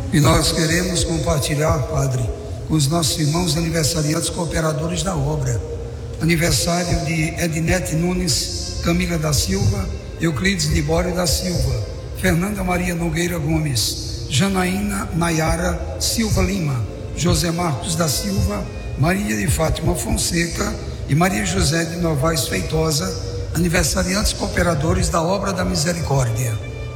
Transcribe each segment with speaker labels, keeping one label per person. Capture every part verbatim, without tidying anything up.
Speaker 1: E nós queremos compartilhar, Padre, com os nossos irmãos aniversariantes cooperadores da obra. Aniversário de Ednete Nunes, Camila da Silva, Euclides Libório da Silva, Fernanda Maria Nogueira Gomes, Janaína Nayara Silva Lima, José Marcos da Silva, Maria de Fátima Fonseca e Maria José de Novaes Feitosa, aniversariantes cooperadores da obra da misericórdia.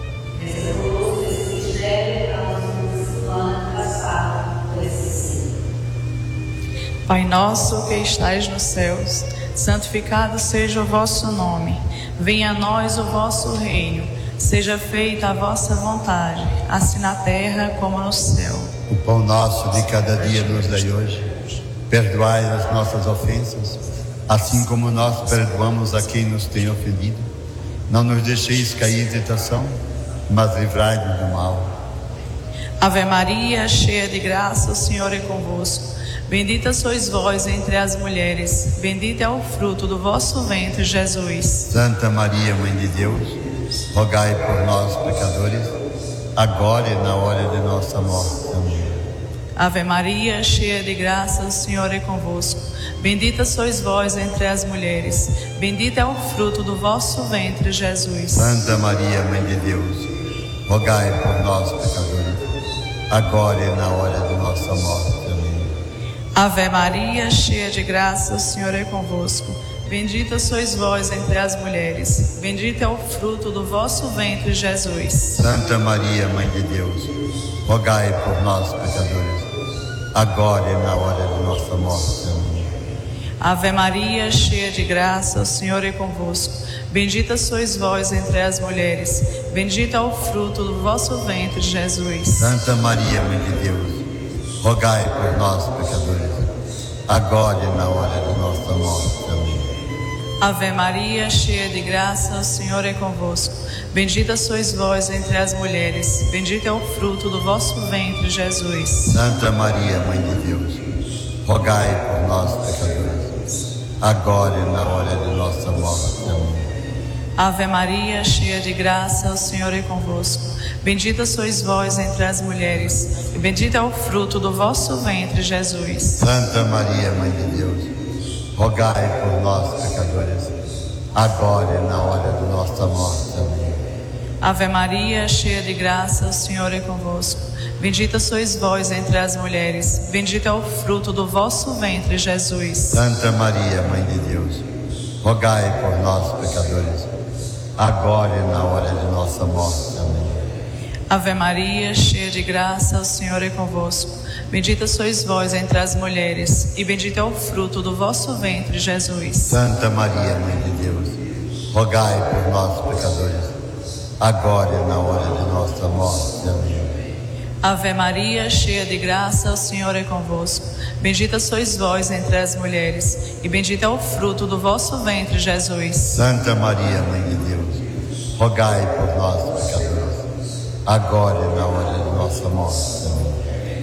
Speaker 2: Pai nosso que estais nos céus, santificado seja o vosso nome. Venha a nós o vosso reino. Seja feita a vossa vontade, assim na terra como no céu.
Speaker 3: O pão nosso de cada dia nos dai hoje. Perdoai as nossas ofensas, assim como nós perdoamos a quem nos tem ofendido. Não nos deixeis cair em tentação, mas livrai-nos do mal.
Speaker 2: Ave Maria, cheia de graça, o Senhor é convosco. Bendita sois vós entre as mulheres, bendito é o fruto do vosso ventre, Jesus.
Speaker 3: Santa Maria, Mãe de Deus, rogai por nós, pecadores, agora e na hora de nossa morte. Amém.
Speaker 2: Ave Maria, cheia de graça, o Senhor é convosco. Bendita sois vós entre as mulheres, bendito é o fruto do vosso ventre, Jesus.
Speaker 3: Santa Maria, Mãe de Deus, rogai por nós, pecadores, agora e na hora de nossa morte.
Speaker 2: Ave Maria, cheia de graça, o Senhor é convosco. Bendita sois vós entre as mulheres, bendito é o fruto do vosso ventre, Jesus.
Speaker 3: Santa Maria, Mãe de Deus, rogai por nós, pecadores, agora e na hora de nossa morte. Amém.
Speaker 2: Ave Maria, cheia de graça, o Senhor é convosco. Bendita sois vós entre as mulheres, bendito é o fruto do vosso ventre, Jesus.
Speaker 3: Santa Maria, Mãe de Deus, rogai por nós, pecadores, agora e na hora de nossa morte. Amém.
Speaker 2: Ave Maria, cheia de graça, o Senhor é convosco. Bendita sois vós entre as mulheres, bendito é o fruto do vosso ventre, Jesus.
Speaker 3: Santa Maria, Mãe de Deus, rogai por nós, pecadores, agora e na hora de nossa morte. Amém.
Speaker 2: Ave Maria, cheia de graça, o Senhor é convosco. Bendita sois vós entre as mulheres, e bendito é o fruto do vosso ventre, Jesus.
Speaker 3: Santa Maria, Mãe de Deus, rogai por nós, pecadores, agora e na hora de nossa morte. Amém.
Speaker 2: Ave Maria, cheia de graça, o Senhor é convosco. Bendita sois vós entre as mulheres, bendito é o fruto do vosso ventre, Jesus.
Speaker 3: Santa Maria, Mãe de Deus, rogai por nós, pecadores, agora e na hora de nossa morte. Amém.
Speaker 2: Ave Maria, cheia de graça, o Senhor é convosco. Bendita sois vós entre as mulheres, e bendito é o fruto do vosso ventre, Jesus.
Speaker 3: Santa Maria, Mãe de Deus, rogai por nós, pecadores, agora e na hora de nossa morte. Amém.
Speaker 2: Ave Maria, cheia de graça, o Senhor é convosco. Bendita sois vós entre as mulheres, e bendito é o fruto do vosso ventre, Jesus.
Speaker 3: Santa Maria, Mãe de Deus, rogai por nós, pecadores, agora e na hora de nossa morte. Amém.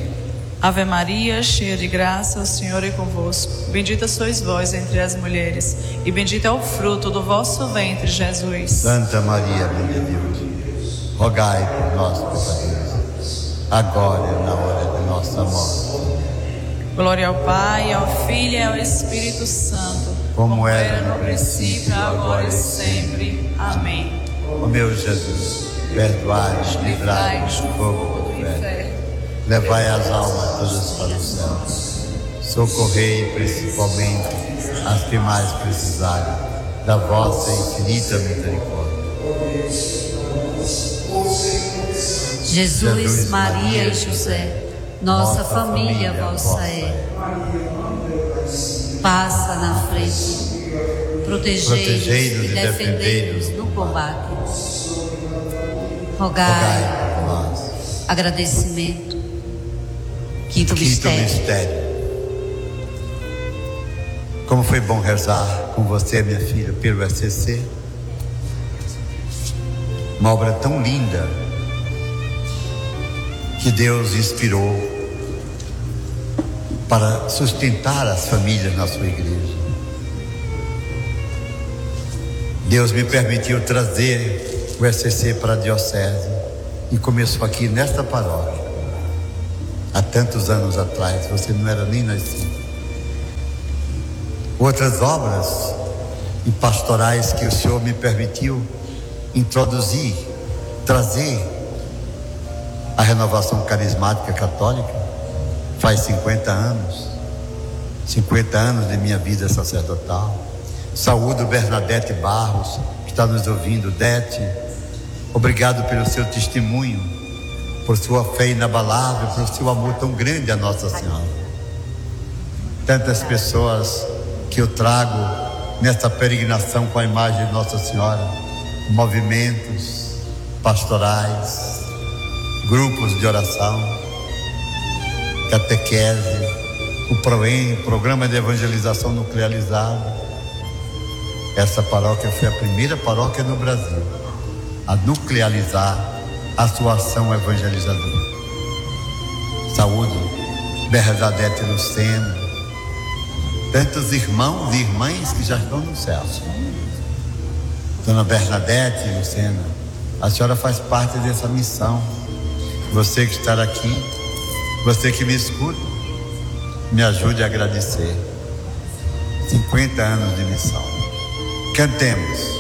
Speaker 2: Ave Maria, cheia de graça, o Senhor é convosco. Bendita sois vós entre as mulheres, e bendito é o fruto do vosso ventre, Jesus.
Speaker 3: Santa Maria, Mãe de Deus, rogai por nós, pecadores, agora e na hora de nossa morte.
Speaker 2: Glória ao Pai, ao Filho e ao Espírito Santo,
Speaker 3: como,
Speaker 2: como
Speaker 3: era,
Speaker 2: era no princípio, agora e sempre. Amém.
Speaker 3: Ó meu Jesus, perdoai-nos, livrai-nos do fogo do inferno, levai as almas todas para o céu, socorrei principalmente as que mais precisarem da vossa infinita misericórdia.
Speaker 4: Jesus, Jesus Maria e José, nossa, nossa família, família vossa é. Passa na frente, protegei-nos e defendei-nos no combate. Rogai, Rogai por nós. Agradecimento. Quinto, Quinto mistério. mistério.
Speaker 3: Como foi bom rezar com você, minha filha, pelo S C C. Uma obra tão linda que Deus inspirou para sustentar as famílias na sua igreja. Deus me permitiu trazer o S C C para a diocese e começou aqui nesta paróquia. há tantos anos atrás, você não era nem nascido. Outras obras e pastorais que o Senhor me permitiu introduzir, trazer a renovação carismática católica, faz cinquenta anos, cinquenta anos de minha vida sacerdotal. Saúdo Bernadette Barros, que está nos ouvindo. Dete, obrigado pelo seu testemunho, por sua fé inabalável, por seu amor tão grande a Nossa Senhora. Tantas pessoas que eu trago nessa peregrinação com a imagem de Nossa Senhora, movimentos pastorais, grupos de oração, catequese, o PROEM, Programa de Evangelização Nuclearizado. Essa paróquia foi a primeira paróquia no Brasil a nuclearizar a sua ação evangelizadora. Saúdo Bernadette Lucena, tantos irmãos e irmãs que já estão no céu. Dona Bernadette Lucena, a senhora faz parte dessa missão. Você que está aqui, você que me escuta, me ajude a agradecer. cinquenta anos de missão. Cantemos.